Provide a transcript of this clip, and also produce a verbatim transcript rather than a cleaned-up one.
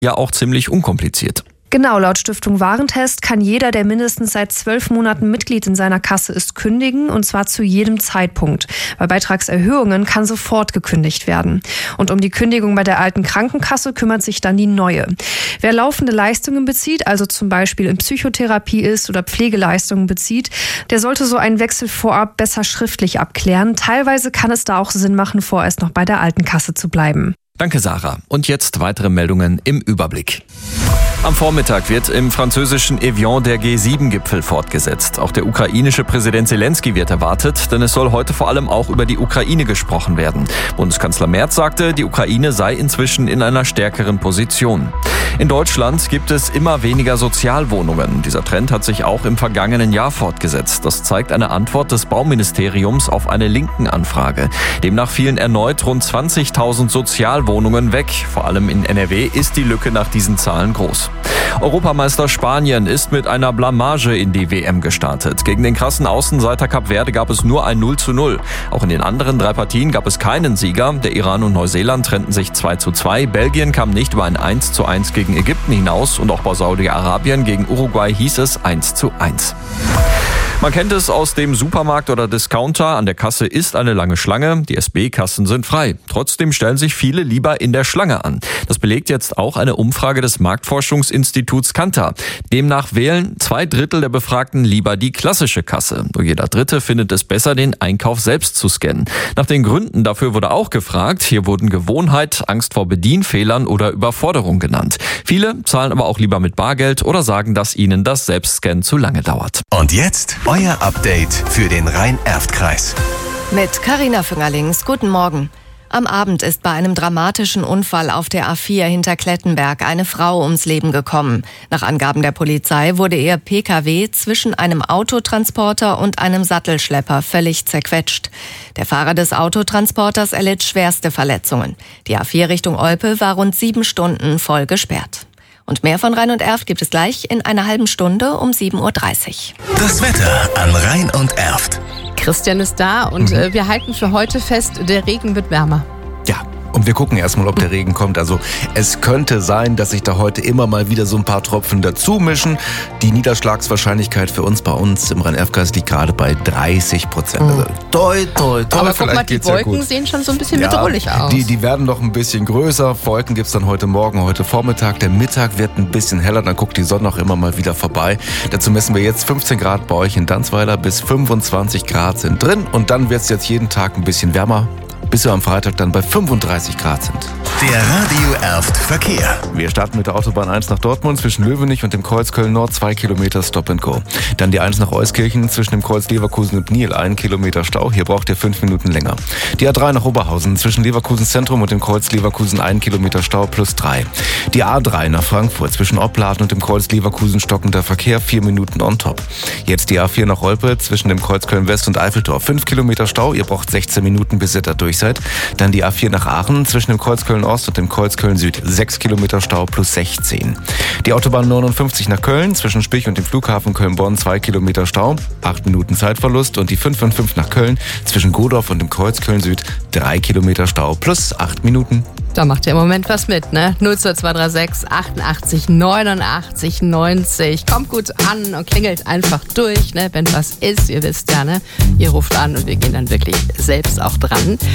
ja auch ziemlich unkompliziert. Genau, laut Stiftung Warentest kann jeder, der mindestens seit zwölf Monaten Mitglied in seiner Kasse ist, kündigen, und zwar zu jedem Zeitpunkt. Bei Beitragserhöhungen kann sofort gekündigt werden. Und um die Kündigung bei der alten Krankenkasse kümmert sich dann die neue. Wer laufende Leistungen bezieht, also zum Beispiel in Psychotherapie ist oder Pflegeleistungen bezieht, der sollte so einen Wechsel vorab besser schriftlich abklären. Teilweise kann es da auch Sinn machen, vorerst noch bei der alten Kasse zu bleiben. Danke, Sarah. Und jetzt weitere Meldungen im Überblick. Am Vormittag wird im französischen Evian der G sieben Gipfel fortgesetzt. Auch der ukrainische Präsident Zelensky wird erwartet, denn es soll heute vor allem auch über die Ukraine gesprochen werden. Bundeskanzler Merz sagte, die Ukraine sei inzwischen in einer stärkeren Position. In Deutschland gibt es immer weniger Sozialwohnungen. Dieser Trend hat sich auch im vergangenen Jahr fortgesetzt. Das zeigt eine Antwort des Bauministeriums auf eine linken Anfrage. Demnach fielen erneut rund zwanzigtausend Sozialwohnungen weg. Vor allem in N R W ist die Lücke nach diesen Zahlen groß. Europameister Spanien ist mit einer Blamage in die W M gestartet. Gegen den krassen Außenseiter Kap Verde gab es nur ein null zu null. Auch in den anderen drei Partien gab es keinen Sieger. Der Iran und Neuseeland trennten sich zwei zu zwei. Belgien kam nicht über ein eins zu eins gegen Ägypten hinaus. Und auch bei Saudi-Arabien gegen Uruguay hieß es eins zu eins. Man kennt es aus dem Supermarkt oder Discounter. An der Kasse ist eine lange Schlange. Die S B-Kassen sind frei. Trotzdem stellen sich viele lieber in der Schlange an. Das belegt jetzt auch eine Umfrage des Marktforschungsinstituts Kantar. Demnach wählen zwei Drittel der Befragten lieber die klassische Kasse. Nur jeder Dritte findet es besser, den Einkauf selbst zu scannen. Nach den Gründen dafür wurde auch gefragt. Hier wurden Gewohnheit, Angst vor Bedienfehlern oder Überforderung genannt. Viele zahlen aber auch lieber mit Bargeld oder sagen, dass ihnen das Selbstscannen zu lange dauert. Und jetzt euer Update für den Rhein-Erft-Kreis. Mit Carina Füngerlings. Guten Morgen. Am Abend ist bei einem dramatischen Unfall auf der A vier hinter Klettenberg eine Frau ums Leben gekommen. Nach Angaben der Polizei wurde ihr P K W zwischen einem Autotransporter und einem Sattelschlepper völlig zerquetscht. Der Fahrer des Autotransporters erlitt schwerste Verletzungen. Die A vier Richtung Olpe war rund sieben Stunden voll gesperrt. Und mehr von Rhein und Erft gibt es gleich in einer halben Stunde um sieben Uhr dreißig. Das Wetter an Rhein und Erft. Christian ist da und mhm. äh, wir halten für heute fest, der Regen wird wärmer. Ja. Und wir gucken erstmal, ob der Regen kommt. Also es könnte sein, dass sich da heute immer mal wieder so ein paar Tropfen dazu mischen. Die Niederschlagswahrscheinlichkeit für uns bei uns im Rhein-Erft-Kreis liegt gerade bei dreißig Prozent. Also toi, toi, toi. Aber guck mal, die Wolken ja sehen schon so ein bisschen ja, bedrohlich aus. Die, die werden noch ein bisschen größer. Wolken gibt es dann heute Morgen, heute Vormittag. Der Mittag wird ein bisschen heller, dann guckt die Sonne auch immer mal wieder vorbei. Dazu messen wir jetzt fünfzehn Grad bei euch in Danzweiler, bis fünfundzwanzig Grad sind drin. Und dann wird es jetzt jeden Tag ein bisschen wärmer, bis wir am Freitag dann bei fünfunddreißig Grad sind. Der Radio Erft Verkehr. Wir starten mit der Autobahn eins nach Dortmund zwischen Löwenich und dem Kreuz Köln-Nord, zwei Kilometer Stop and Go. Dann die eins nach Euskirchen zwischen dem Kreuz Leverkusen und Nil, ein Kilometer Stau. Hier braucht ihr fünf Minuten länger. Die A drei nach Oberhausen zwischen Leverkusen Zentrum und dem Kreuz Leverkusen, ein Kilometer Stau plus drei. Die A drei nach Frankfurt zwischen Opladen und dem Kreuz Leverkusen stockender Verkehr, vier Minuten on top. Jetzt die A vier nach Olpe zwischen dem Kreuz Köln-West und Eiffeltor, fünf Kilometer Stau. Ihr braucht sechzehn Minuten, bis ihr da durch seid. Dann die A vier nach Aachen zwischen dem Kreuz Köln-Ost und dem Kreuz Köln-Süd, sechs Kilometer Stau plus sechzehn. Die Autobahn neunundfünfzig nach Köln zwischen Spich und dem Flughafen Köln-Bonn, zwei Kilometer Stau, acht Minuten Zeitverlust. Und die fünf und fünf nach Köln zwischen Godorf und dem Kreuz Köln-Süd, drei Kilometer Stau plus acht Minuten. Da macht ihr im Moment was mit, ne? null zwei zwei drei sechs achtundachtzig neunundachtzig neunzig. Kommt gut an und klingelt einfach durch, ne? Wenn was ist, ihr wisst ja, ne? Ihr ruft an und wir gehen dann wirklich selbst auch dran.